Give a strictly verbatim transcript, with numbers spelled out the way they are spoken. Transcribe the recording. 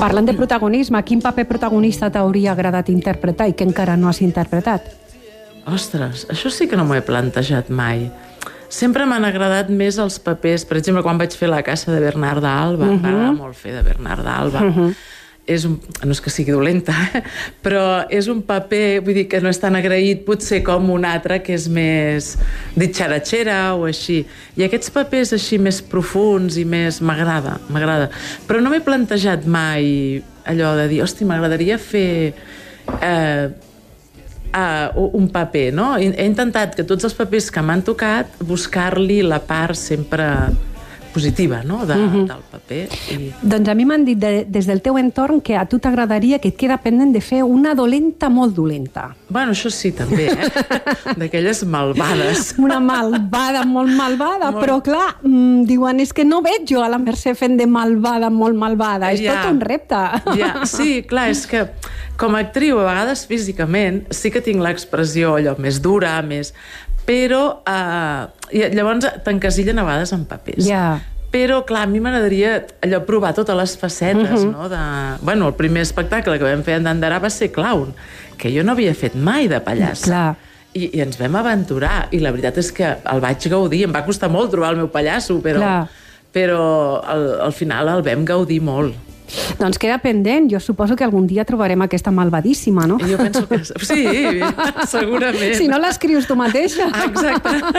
Parlant de protagonisme, quin paper protagonista t'hauria agradat interpretar i que encara no has interpretat? Ostres, això sí que no m'ho he plantejat mai. Sempre m'han agradat més els papers. Per exemple, quan vaig fer La Casa de Bernarda Alba, uh-huh. m'agrada molt fer de Bernarda Alba. Uh-huh. És un, no és que sigui dolenta, eh? Però és un paper, vull dir, que no és tan agraït potser com un altre que és més ditxaratxera o així. I aquests papers així més profuns i més... m'agrada, m'agrada. Però no m'he plantejat mai allò de dir, hosti, m'agradaria fer... Eh, Uh, un paper, no? He, he intentat que tots els papers que m'han tocat buscar-li la part sempre positiva, no? De, uh-huh. del paper. I... Doncs a mi m'han dit de, des del teu entorn que a tu t'agradaria, que et queda pendent de fer una dolenta molt dolenta. Bueno, això sí, també, eh? D'aquelles malvades. Una malvada, molt malvada, molt... però clar, mmm, diuen, és que no veig jo a la Mercè fent de malvada, molt malvada. És ja, tot un repte. Ja, sí, clar, és que com a actriu, a vegades físicament, sí que tinc l'expressió allò més dura, més... però eh, llavors t'encasillen a vegades en papers. Yeah. Però, clar, a mi m'agradaria allò provar totes les facetes, uh-huh. no? De... Bueno, el primer espectacle que vam fer en Dandarà va ser Clown, que jo no havia fet mai de pallassa. Clar. I, i ens vam aventurar, i la veritat és que el vaig gaudir, em va costar molt trobar el meu pallasso, però, però al, al final el vam gaudir molt. Doncs queda pendent. Jo suposo que algun dia trobarem aquesta malvadíssima, no? Jo penso que sí, segurament. Si no l'escrius tu mateixa. Exacte.